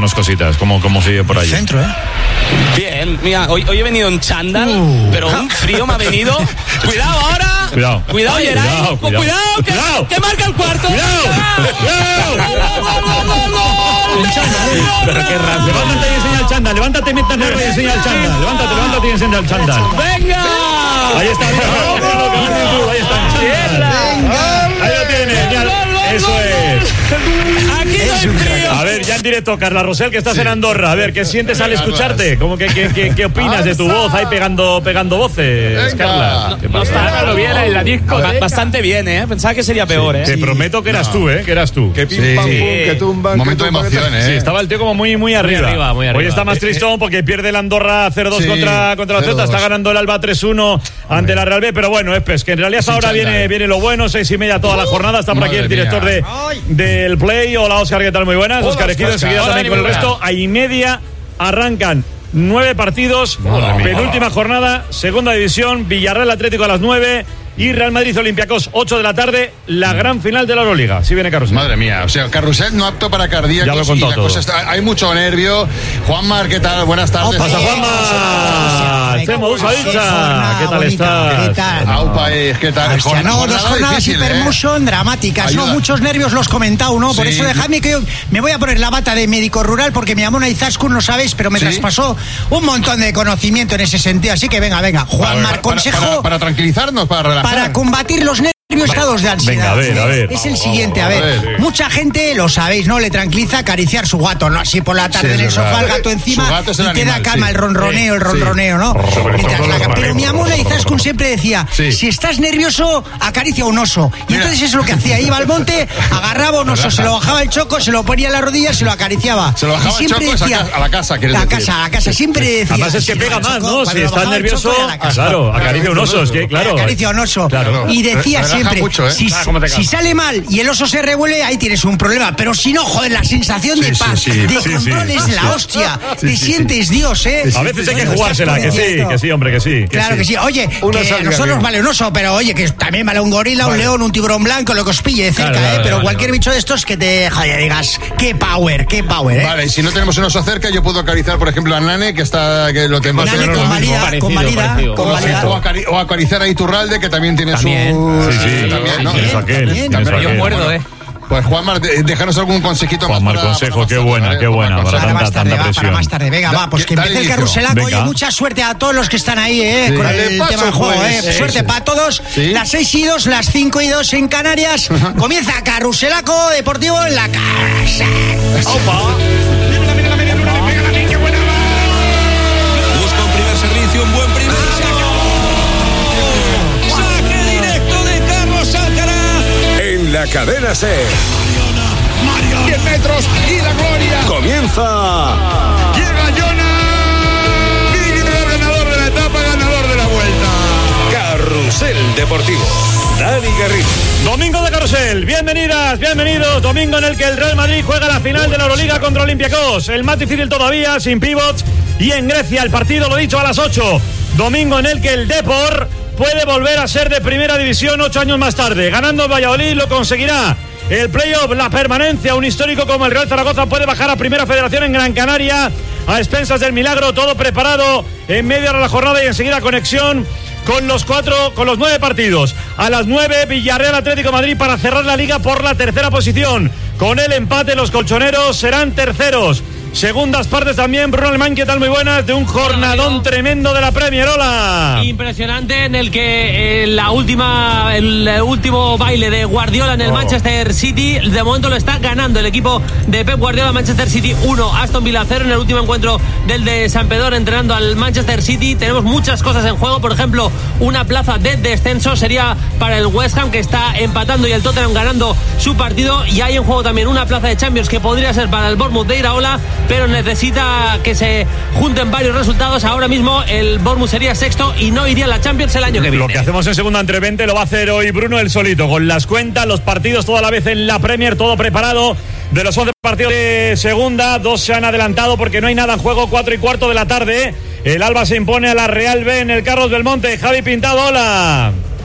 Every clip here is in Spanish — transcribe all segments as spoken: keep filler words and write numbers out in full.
cuéntanos cositas, ¿cómo, cómo sigue por allí? Centro, ¿eh? Bien, mira, hoy, hoy he venido en chándal, uh. pero un frío me ha venido. Cuidado ahora. Cuidado. Cuidado, Geray. Cuidado, cuidado. Cuidado, que, Cuidado. que marca el cuarto. Cuidado. Pero qué rápido. Levántate y enseña el chándal. Levántate mientras no y enseña el chándal. Levántate, levántate y enseña el chándal. ¡Venga! Ahí está. Ahí está. Ahí lo tiene. Eso es. Aquí no hay frío. A ver, ya en directo, Carla Rosell, que estás sí. en Andorra. A ver, ¿qué sientes al escucharte? ¿Cómo que, que, que, ¿Qué opinas de tu voz ahí pegando, pegando voces, Carla? No, no está lo bien en la disco. Bastante bien, ¿eh? Pensaba que sería peor, ¿eh? Te Sí. prometo que eras no. tú, ¿eh? Que eras tú. Que pim, sí. pam, pum, que tumban. Momento de emoción, ¿eh? Sí, estaba el tío como muy, muy arriba. Muy arriba, muy arriba. Hoy está más tristón porque pierde el Andorra cero dos sí, contra, contra la Celta. Está ganando el Alba tres uno ante la Real B. Pero bueno, es pues, que en realidad hasta ahora viene, viene lo bueno. Seis y media toda la jornada. Está por aquí el director de, del Play. Hola, Óscar, ¿qué tal? Muy buenas. Óscar Ejido, enseguida también con el resto. A y media arrancan nueve partidos. Madre penúltima mía. Jornada, segunda división. Villarreal Atlético a las nueve. Y Real Madrid Olympiacos, ocho de la tarde, la gran final de la Euroliga. Sí viene Carrusel. Madre mía, o sea, Carrusel no apto para cardíacos. Ya lo he contado todo. Está, hay mucho nervio. Juanmar, ¿qué tal? Buenas tardes. Pasa, Juanmar. Temo Usaditza. ¿Qué tal estás? ¿Qué tal? Aupa, ¿qué tal? Hostia, no, dos jornadas hipermotion, ¿eh? dramáticas, Ayuda. ¿no? Muchos nervios los comentado, ¿no? Por sí. eso dejadme que yo me voy a poner la bata de médico rural porque me llamó una Izaskun, no sabéis, pero me ¿Sí? traspasó un montón de conocimiento en ese sentido. Así que venga, venga. Juanmar, consejo. Para, para, para tranquilizarnos, para relajar. Para combatir los nervios estados de ansiedad. Venga, a ver, a ver. Es el siguiente, a ver, a ver. Mucha gente, lo sabéis, ¿no? Le tranquiliza acariciar su gato, ¿no? Así por la tarde sí, en el sofá, el gato encima gato y te animal, da calma sí. el ronroneo, el ronroneo, ¿no? Mientras la, pero mi amor, la Izaskun siempre decía, sí. si estás nervioso, acaricia un oso. Y Mira. entonces eso es lo que hacía. Iba al monte, agarraba un oso, se lo bajaba el choco, se lo ponía en la rodilla, se lo acariciaba. Se lo bajaba el choco decía, a la casa, ¿quieres la decir? casa, a la casa. Siempre decía. Además es que pega más, ¿no? Si estás nervioso, claro, acaricia un oso, es que claro. Acaricia un oso. Y decía siempre, si Si sale mal y el oso se revuelve, ahí tienes un problema. Pero si no, joder, la sensación sí, de paz, sí, sí, de sí, control sí, es sí, la sí. hostia. Sí, te sí, sientes sí. Dios, ¿eh? A veces hay que jugársela, que sí, que sí, hombre, que sí. Que claro sí. que sí. Oye, Uno que a nosotros bien. vale un oso, pero oye, que también vale un gorila, vale. un león, un tiburón blanco, lo que os pille de cerca, vale, ¿eh? Vale, pero vale, cualquier vale. bicho de estos que te joder, digas, qué power, qué power, ¿eh? Vale, y si no tenemos un oso cerca, yo puedo acariciar, por ejemplo, a Nane, que está, que lo tenemos Nane con valida, con valida, con valida. O acariciar a Iturralde, que también tiene su... Sí, sí, también, ¿no? Pero yo muerdo, ¿eh? Pues Juanmar, déjanos algún consejito Juanmar, más. Juanmar, consejo, qué buena, qué buena. Para, para, tanta, tanta presión. Para más tarde, venga, va, pues que empiece el carruselaco. Oye, mucha suerte a todos los que están ahí, ¿eh? Sí. Con el tema del juego, ¿eh? Sí, suerte sí. para todos. ¿Sí? Las seis y dos, las cinco y dos en Canarias. Comienza Carruselaco Deportivo en la casa. ¡Opa! Busca un primer servicio, un buen primer la cadena SER. diez metros y la gloria. Comienza. Llega Jonas. Y ganador de la etapa, ganador de la vuelta. Carrusel Deportivo. Dani Garrido. Domingo de Carrusel. Bienvenidas, bienvenidos. Domingo en el que el Real Madrid juega la final de la Euroliga contra Olympiacos. El más difícil todavía, sin pivots. Y en Grecia, el partido, lo dicho, a las ocho. Domingo en el que el Depor puede volver a ser de primera división ocho años más tarde. Ganando el Valladolid lo conseguirá. El playoff, la permanencia, un histórico como el Real Zaragoza puede bajar a Primera Federación en Gran Canaria a expensas del milagro. Todo preparado en medio de la jornada y enseguida conexión con los cuatro, con los nueve partidos. A las nueve, Villarreal Atlético Madrid para cerrar la liga por la tercera posición. Con el empate, los colchoneros serán terceros. Segundas partes también, Bruno Alemán, ¿qué tal? Muy buenas, de un jornadón tremendo de la Premier. Hola. Impresionante, en el que eh, la última, el, el último baile de Guardiola en el oh. Manchester City, de momento lo está ganando el equipo de Pep Guardiola. Manchester City uno, Aston Villa cero en el último encuentro del de San Pedro entrenando al Manchester City. Tenemos muchas cosas en juego, por ejemplo, una plaza de descenso sería para el West Ham, que está empatando, y el Tottenham ganando su partido, y hay en juego también una plaza de Champions que podría ser para el Bournemouth de Iraola, pero necesita que se junten varios resultados. Ahora mismo el Bournemouth sería sexto y no iría a la Champions el año que viene. Lo que hacemos en segunda entre veinte lo va a hacer hoy Bruno el solito, con las cuentas, los partidos toda la vez en la Premier, todo preparado. De los once partidos de segunda, dos se han adelantado porque no hay nada en juego. Cuatro y cuarto de la tarde, el Alba se impone a la Real B en el Carlos Belmonte. Javi Pintado, hola.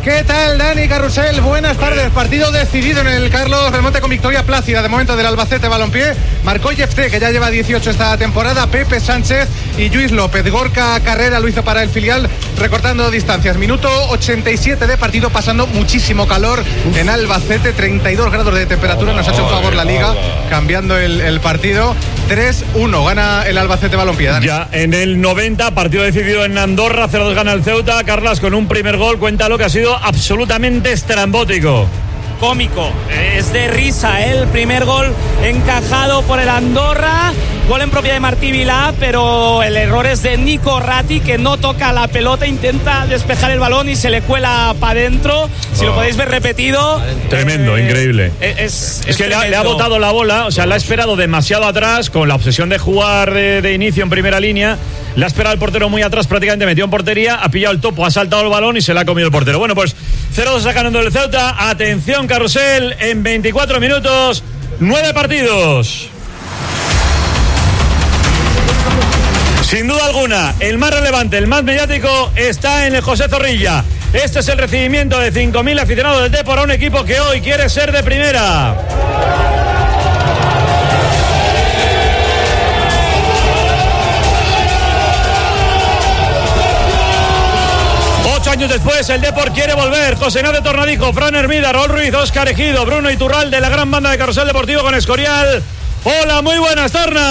¿Qué tal, Dani Carrusel? Buenas tardes. Partido decidido en el Carlos Belmonte con victoria plácida de momento del Albacete Balompié. Marcó Jefté, que ya lleva dieciocho esta temporada, Pepe Sánchez y Lluís López. Gorka Carrera lo hizo para el filial, recortando distancias. Minuto ochenta y siete de partido, pasando muchísimo calor en Albacete, treinta y dos grados de temperatura. Nos ha hecho un favor la Liga, cambiando el, el partido. tres uno, gana el Albacete Balompié, Dani. Ya en el noventa, partido decidido en Andorra, cero dos gana el Ceuta. Carlas con un primer gol, cuenta lo que ha sido absolutamente estrambótico. Cómico, es de risa, ¿eh? El primer gol encajado por el Andorra, gol en propia de Martí Vilá, pero el error es de Nico Ratti, que no toca la pelota, intenta despejar el balón y se le cuela para adentro. Si oh. lo podéis ver repetido, tremendo, eh, increíble. Es, es, es que le ha, le ha botado la bola, o sea, la ha esperado demasiado atrás, con la obsesión de jugar de, de inicio en primera línea. Le ha esperado el portero muy atrás, prácticamente metió en portería, ha pillado el topo, ha saltado el balón y se le ha comido el portero. Bueno, pues cero dos sacando el Ceuta. Atención, Carrusel, en veinticuatro minutos, nueve partidos. Sin duda alguna, el más relevante, el más mediático está en el José Zorrilla. Este es el recibimiento de cinco mil aficionados del Depor a un equipo que hoy quiere ser de primera. Años después, el Depor quiere volver. José Ignacio Tornadico, Fran Hermida, Raúl Ruiz, Óscar Ejido, Bruno Iturralde, la gran banda de Carrusel Deportivo con Escorial. Hola, muy buenas,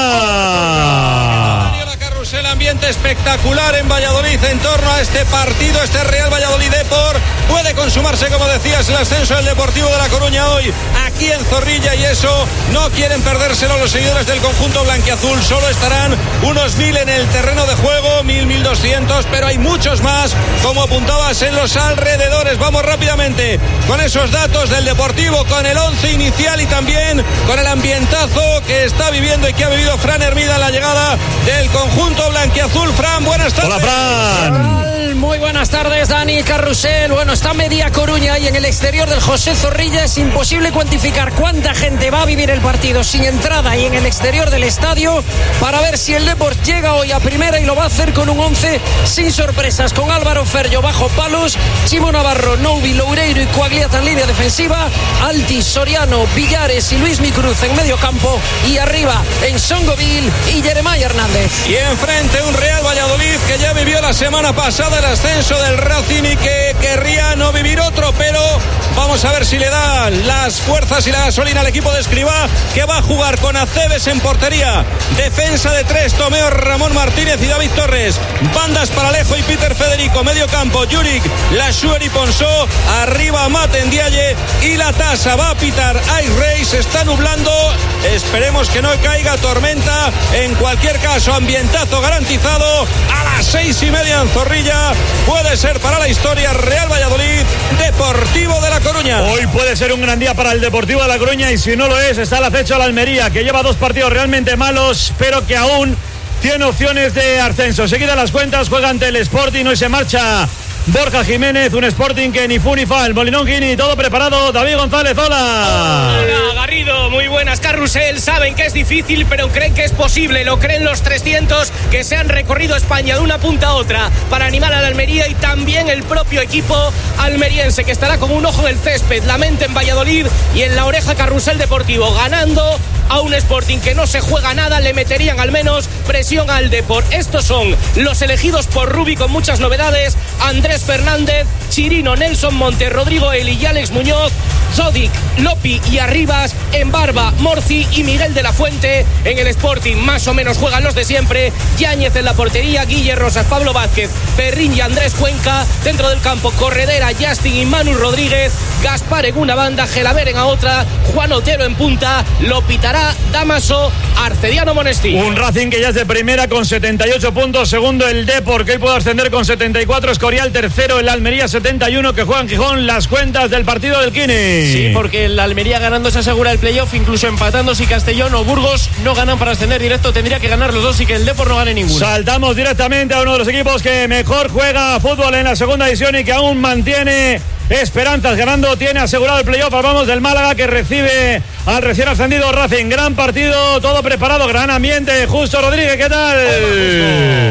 Torna. El ambiente espectacular en Valladolid en torno a este partido, este Real Valladolid Depor. Puede consumarse, como decías, el ascenso del Deportivo de La Coruña hoy aquí en Zorrilla, y eso no quieren perdérselo los seguidores del conjunto blanquiazul. Solo estarán unos mil en el terreno de juego, mil, mil doscientos, pero hay muchos más, como apuntabas, en los alrededores. Vamos rápidamente con esos datos del Deportivo, con el once inicial y también con el ambientazo que está viviendo y que ha vivido Fran Hermida en la llegada del conjunto blanquiazul. Fran, buenas tardes. Hola, Fran. Muy buenas tardes, Dani Carrusel. Bueno, está media Coruña y en el exterior del José Zorrilla es imposible cuantificar cuánta gente va a vivir el partido sin entrada y en el exterior del estadio, para ver si el Depor llega hoy a primera, y lo va a hacer con un once sin sorpresas, con Álvaro Ferrio bajo palos, Chimo Navarro, Noubi, Loureiro y Coagliata en línea defensiva, Alti, Soriano, Villares y Luis Micruz en medio campo, y arriba en Songovil y Jeremiah Hernández. Y enfrente un Real Valladolid que ya vivió la semana pasada el ascenso del Racing y que querría no vivir otro, pero vamos a ver si le da las fuerzas y la gasolina al equipo de Escribá, que va a jugar con Aceves en portería, defensa de tres, Tomeo, Ramón Martínez y David Torres, bandas para Alejo y Peter Federico, medio campo, Juric, Lashuer y Ponsó, arriba Mate Ndiaye y la tasa va a pitar Ice Ray. Se está nublando, esperemos que no caiga tormenta. En cualquier caso, ambientazo garantizado a las seis y media en Zorrilla. Puede ser para la historia Real Valladolid, Deportivo de La Coruña. Hoy puede ser un gran día para el Deportivo de La Coruña, y si no lo es, está al acecho la Almería, que lleva dos partidos realmente malos, pero que aún tiene opciones de ascenso. Seguidas las cuentas, juega ante el Sporting, hoy se marcha Borja Jiménez, un Sporting que ni fu ni fa, el Molinón Guini, todo preparado. David González, hola. Hola, Garrido, muy buenas. Carrusel, saben que es difícil, pero creen que es posible. Lo creen los trescientos que se han recorrido España de una punta a otra para animar a la Almería, y también el propio equipo almeriense, que estará con un ojo en el césped, la mente en Valladolid y en la oreja Carrusel Deportivo. Ganando a un Sporting que no se juega nada, le meterían al menos presión al Depor. Estos son los elegidos por Rubi, con muchas novedades: Andrés Fernández, Chirino, Nelson Montes, Rodrigo Eli y Alex Muñoz, Zodic, Lopi y Arribas. En Barba, Morci y Miguel de la Fuente. En el Sporting más o menos juegan los de siempre: Yáñez en la portería, Guille Rosas, Pablo Vázquez, Perrín y Andrés Cuenca. Dentro del campo, Corredera, Justin y Manu Rodríguez, Gaspar en una banda, Gelaber en otra, Juan Otero en punta, lo pitará Damaso, Arcediano Monestín. Un Racing que ya es de primera con setenta y ocho puntos, segundo el Depor, que hoy puede ascender con setenta y cuatro, Escorial tercero, el Almería setenta y uno, que juega en Gijón. Las cuentas del partido del Kini. Sí, porque el Almería ganando se asegura el playoff, incluso empatando si Castellón o Burgos no ganan para ascender directo, tendría que ganar los dos y que el Depor no gane ninguno. Saltamos directamente a uno de los equipos que mejor juega fútbol en la segunda división y que aún mantiene esperanzas, ganando, tiene asegurado el playoff. Hablamos del Málaga, que recibe al recién ascendido Racing. Gran partido, todo preparado, gran ambiente. Justo Rodríguez, ¿qué tal?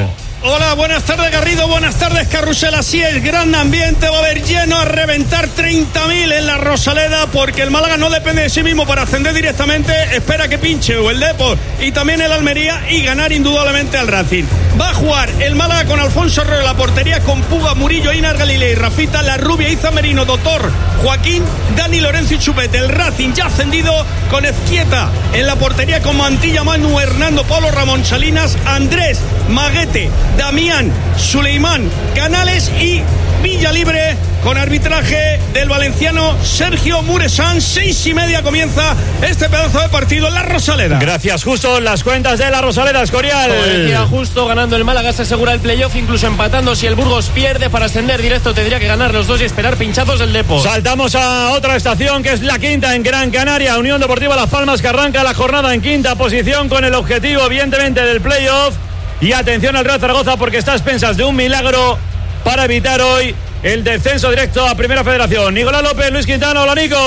Hola, buenas tardes Garrido, buenas tardes Carrusel. Así es, gran ambiente, va a haber lleno a reventar treinta mil en la Rosaleda, porque el Málaga no depende de sí mismo para ascender directamente, espera que pinche o el Depor y también el Almería y ganar indudablemente al Racing. Va a jugar el Málaga con Alfonso Herrero en la portería, con Puga, Murillo, Inar Galilei, Rafita, La Rubia, Iza Merino, Doctor, Joaquín, Dani Lorenzo y Chupete. El Racing ya ascendido con Ezquieta en la portería, con Mantilla, Manu, Hernando, Pablo, Ramón, Salinas, Andrés, Maguete, Damián, Suleimán, Canales y Villalibre, con arbitraje del valenciano Sergio Muresan. Seis y media comienza este pedazo de partido en la Rosaleda. Gracias, Justo. Las cuentas de la Rosaleda, Escorial. Como decía Justo, ganando el Málaga se asegura el playoff, incluso empatando. Si el Burgos pierde, para ascender directo tendría que ganar los dos y esperar pinchazos del Depor. Saltamos a otra estación, que es la quinta en Gran Canaria. Unión Deportiva Las Palmas, que arranca la jornada en quinta posición con el objetivo, evidentemente, del playoff. Y atención al Real Zaragoza, porque está a expensas de un milagro para evitar hoy el descenso directo a Primera Federación. Nicolás López, Luis Quintana. Hola, Nico.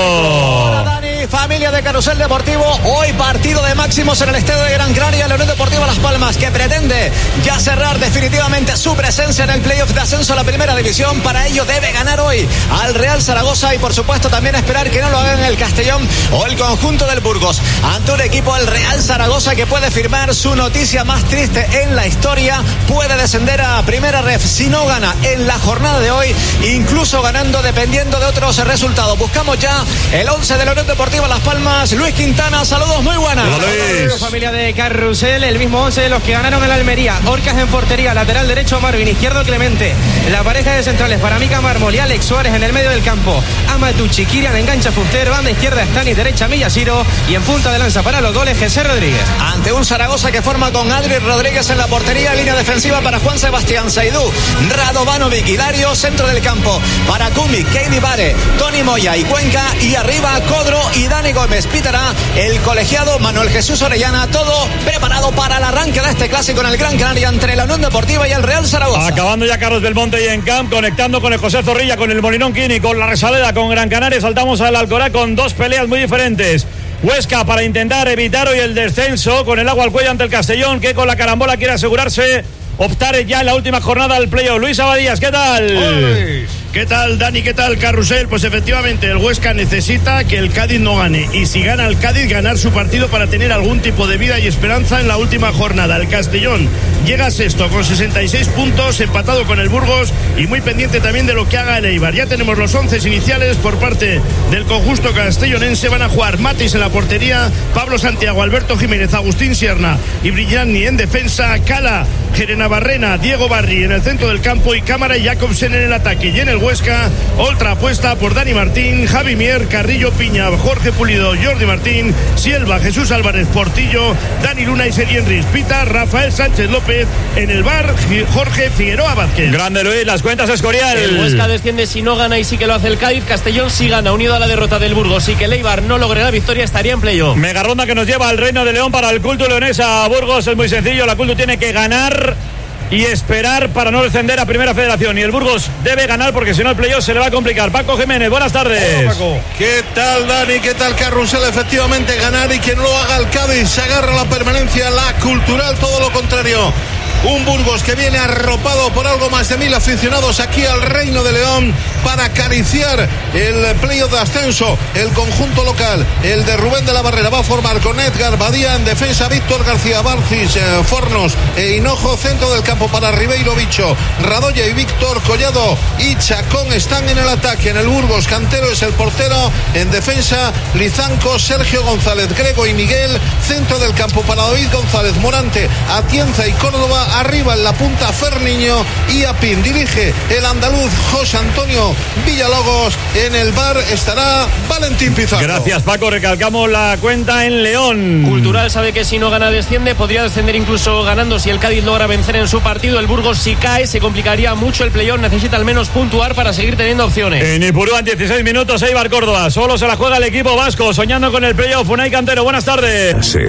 Hola, Dani, familia de Carrusel Deportivo. Hoy partido de máximos en el estadio de Gran Canaria. La Unión Deportiva Las Palmas, que pretende ya cerrar definitivamente su presencia en el playoff de ascenso a la Primera División. Para ello debe ganar hoy al Real Zaragoza y por supuesto también esperar que no lo hagan el Castellón o el conjunto del Burgos, ante un equipo del Real Zaragoza que puede firmar su noticia más triste en la historia. Puede descender a Primera Ref si no gana en la jornada de hoy, incluso ganando dependiendo de otros resultados. Buscamos ya el once de la Unión Deportiva Las Palmas. Luis Quintana, saludos, muy buenas. Saludos, familia de Carrusel. El mismo once de los que ganaron en la Almería. Orcas en portería, lateral derecho Marvin, izquierdo Clemente. La pareja de centrales para Mica Mármol y Alex Suárez en el medio del campo. Amatucci, Kirian engancha Fuster, banda izquierda Stani, derecha Millasiro y en punta de lanza para los goles José Rodríguez. Ante un Zaragoza que forma con Adri Rodríguez en la portería, línea defensiva para Juan Sebastián Saidú, Radovanovic y Dario, centro del campo para Kumi, Keidi Bare, Tony Moya y Cuenca, y arriba Codro y Dani Gómez. Pitará el colegiado Manuel Jesús Orellana. Todo preparado para el arranque de este clásico en el Gran Canaria entre la Unión Deportiva y el Real Zaragoza. Acabando ya Carlos Belmonte y en camp, conectando con el José Zorrilla, con el Molinón Quini, con la Rosaleda, con Gran Canaria. Saltamos al Alcorá con dos peleas muy diferentes. Huesca para intentar evitar hoy el descenso, con el agua al cuello ante el Castellón, que con la carambola quiere asegurarse optar ya en la última jornada al playoff. Luis Abadías, ¿qué tal? Hola. ¿Qué tal, Dani? ¿Qué tal, Carrusel? Pues efectivamente el Huesca necesita que el Cádiz no gane, y si gana el Cádiz, ganar su partido para tener algún tipo de vida y esperanza en la última jornada. El Castellón llega sexto con sesenta y seis puntos, empatado con el Burgos y muy pendiente también de lo que haga el Eibar. Ya tenemos los once iniciales por parte del conjunto castellonense. Van a jugar Matis en la portería, Pablo Santiago, Alberto Jiménez, Agustín Sierna y Brillani en defensa, Cala, Gerena Barrena, Diego Barri en el centro del campo y Cámara y Jacobsen en el ataque. Y en el Huesca, otra apuesta por Dani Martín, Javi Mier, Carrillo Piña, Jorge Pulido, Jordi Martín, Sielva, Jesús Álvarez, Portillo, Dani Luna y Sergi Enriz, Pita, Rafael Sánchez López en el bar, Jorge Figueroa Vázquez. Grande Luis, las cuentas, Escorial. El Huesca desciende si no gana y sí que lo hace el Cádiz. Castellón si gana, unido a la derrota del Burgos, y que el Eibar no logre la victoria, estaría en playoff. Mega ronda que nos lleva al Reino de León para el Culto Leonés a Burgos. Es muy sencillo, la Culto tiene que ganar y esperar para no descender a Primera Federación, y el Burgos debe ganar porque si no el playoff se le va a complicar. Paco Jiménez, buenas tardes. Hola, Paco. ¿Qué tal, Dani? ¿Qué tal, Carrusel? Efectivamente, ganar y que no lo haga el Cádiz, se agarra la permanencia, la Cultural, todo lo contrario. Un Burgos que viene arropado por algo más de mil aficionados aquí al Reino de León para acariciar el playoff de ascenso. El conjunto local, el de Rubén de la Barrera, va a formar con Edgar Badía en defensa, Víctor García Barcis, eh, Fornos e Hinojo, centro del campo para Ribeiro Bicho, Radoya y Víctor Collado y Chacón están en el ataque. En el Burgos, Cantero es el portero, en defensa Lizanco, Sergio González, Grego y Miguel, centro del campo para David González, Morante, Atienza y Córdoba. Arriba en la punta Ferniño y Apin. Dirige el andaluz José Antonio Villalobos. En el bar estará Valentín Pizarro. Gracias, Paco. Recalcamos la cuenta en León. Cultural sabe que si no gana desciende, podría descender incluso ganando si el Cádiz logra vencer en su partido. El Burgos si cae se complicaría mucho el playoff, necesita al menos puntuar para seguir teniendo opciones. En Ipurúa en dieciséis minutos, Eibar Córdoba. Solo se la juega el equipo vasco, soñando con el playoff. Unai Cantero, buenas tardes. Sí.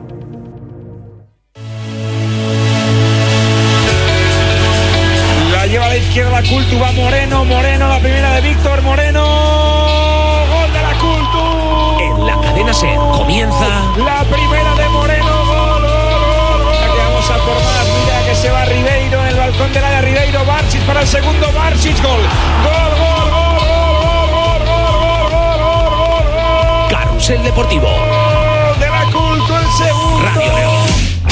Lleva a la izquierda Cultu, va Moreno, Moreno, la primera de Víctor Moreno, gol de la Cultu. En la cadena SER comienza la primera de Moreno, gol, gol, gol, gol. Que vamos a por más, mira que se va Ribeiro. balcón del área, Ribeiro, Barsic para el segundo, Barsic, gol. Gol, gol, gol, gol, gol, gol, gol, gol, gol, gol. Carrusel Deportivo. Gol de la Culto, el segundo. Radio León.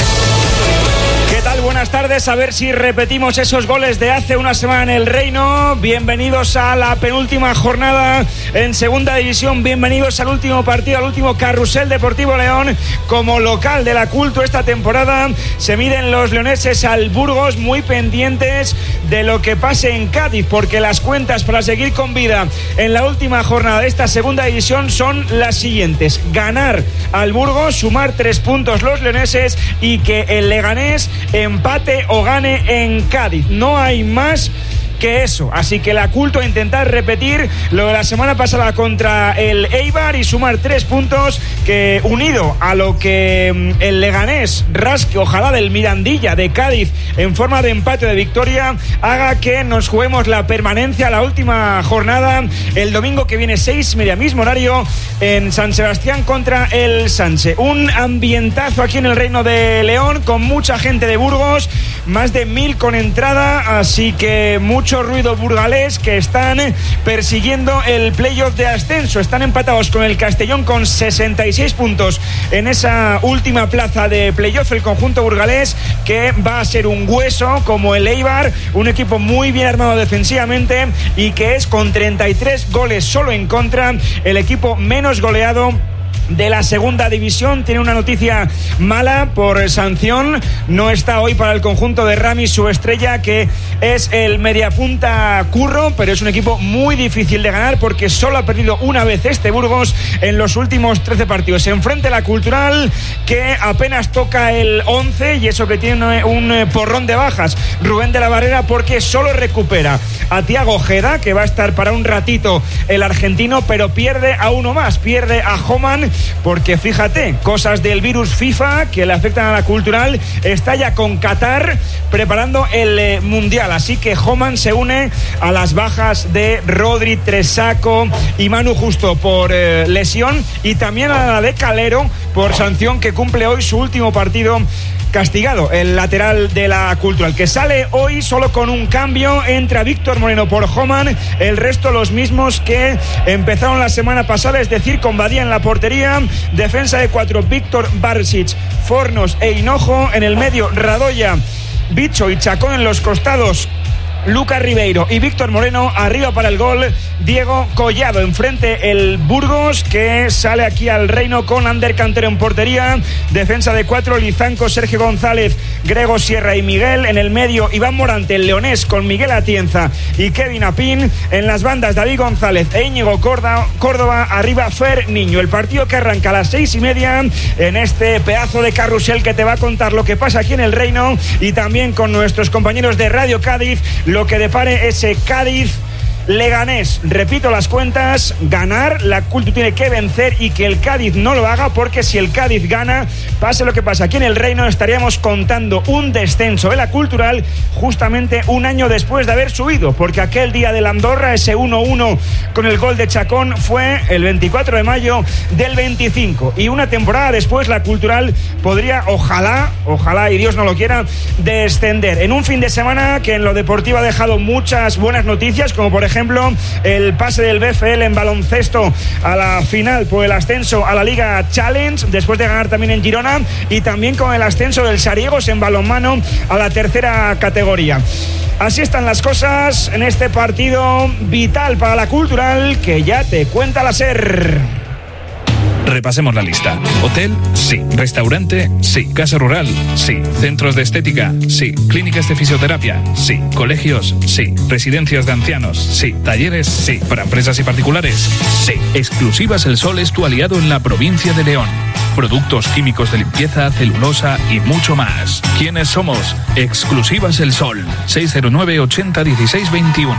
¿Qué tal? Buenas tardes. A ver si repetimos esos goles de hace una semana en el Reino. Bienvenidos a la penúltima jornada en Segunda División. Bienvenidos al último partido, al último Carrusel Deportivo León. Como local de la Culto esta temporada se miden los leoneses al Burgos, muy pendientes de lo que pase en Cádiz, porque las cuentas para seguir con vida en la última jornada de esta Segunda División son las siguientes: ganar al Burgos, sumar tres puntos los leoneses y que el Leganés empate o gane en Cádiz. No hay más que eso, así que la Culto a intentar repetir lo de la semana pasada contra el Eibar y sumar tres puntos que, unido a lo que el Leganés rasque ojalá del Mirandilla de Cádiz en forma de empate o de victoria, haga que nos juguemos la permanencia a la última jornada el domingo que viene, seis y media, mismo horario, en San Sebastián contra el Sanse. Un ambientazo aquí en el Reino de León, con mucha gente de Burgos, más de mil con entrada, así que mucho ruido burgalés, que están persiguiendo el playoff de ascenso. Están empatados con el Castellón con sesenta y seis puntos en esa última plaza de playoff, el conjunto burgalés, que va a ser un hueso como el Eibar, un equipo muy bien armado defensivamente y que es, con treinta y tres goles solo en contra, el equipo menos goleado de la Segunda División. Tiene una noticia mala por sanción. No está hoy para el conjunto de Ramis su estrella, que es el mediapunta Curro, pero es un equipo muy difícil de ganar porque solo ha perdido una vez este Burgos en los últimos trece partidos. Enfrente la Cultural, que apenas toca el once, y eso que tiene un porrón de bajas Rubén de la Barrera, porque solo recupera a Thiago Ojeda, que va a estar para un ratito el argentino, pero pierde a uno más, pierde a Homan, porque fíjate, cosas del virus FIFA que le afectan a la Cultural. Está ya con Qatar preparando el eh, Mundial, así que Homan se une a las bajas de Rodri, Tresaco y Manu Justo por eh, lesión, y también a la de Calero por sanción, que cumple hoy su último partido castigado, el lateral de la Cultural, que sale hoy solo con un cambio. Entra Víctor Moreno por Homan, el resto los mismos que empezaron la semana pasada, es decir, con Badía en la portería, defensa de cuatro, Víctor, Barsic, Fornos e Hinojo, en el medio Radoya, Bicho y Chacón, en los costados Lucas Ribeiro y Víctor Moreno, arriba para el gol Diego Collado. Enfrente el Burgos, que sale aquí al Reino con Ander Cantero en portería, defensa de cuatro, Lizanco, Sergio González, Grego Sierra y Miguel, en el medio Iván Morante, el leonés, con Miguel Atienza y Kevin Apín, en las bandas David González e Íñigo Córdoba, arriba Fer Niño. El partido que arranca a las seis y media en este pedazo de carrusel que te va a contar lo que pasa aquí en el Reino, y también con nuestros compañeros de Radio Cádiz lo que depare ese Cádiz Leganés. Repito las cuentas: ganar, la Cultu tiene que vencer y que el Cádiz no lo haga, porque si el Cádiz gana, pase lo que pase aquí en el Reino, estaríamos contando un descenso de la Cultural justamente un año después de haber subido, porque aquel día de la Andorra, ese uno uno con el gol de Chacón, fue el veinticuatro de mayo del veinticinco, y una temporada después la Cultural podría, ojalá, ojalá y Dios no lo quiera, descender. En un fin de semana que en lo deportivo ha dejado muchas buenas noticias, como por ejemplo ejemplo el pase del B F L en baloncesto a la final por el ascenso a la Liga Challenge, después de ganar también en Girona, y también con el ascenso del Sariegos en balonmano a la tercera categoría. Así están las cosas en este partido vital para la Cultural, que ya te cuenta la SER. Repasemos la lista. Hotel, sí. Restaurante, sí. Casa rural, sí. Centros de estética, sí. Clínicas de fisioterapia, sí. Colegios, sí. Residencias de ancianos, sí. Talleres, sí. Para empresas y particulares, sí. Exclusivas El Sol es tu aliado en la provincia de León. Productos químicos de limpieza, celulosa y mucho más. ¿Quiénes somos? Exclusivas El Sol. seis cero nueve, ochenta, dieciséis, veintiuno.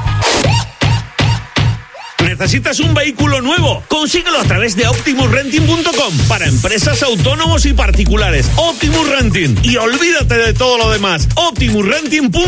¿Necesitas un vehículo nuevo? Consíguelo a través de Optimus Renting punto com para empresas, autónomos y particulares. Optimus Renting. Y olvídate de todo lo demás. Optimus Renting punto com.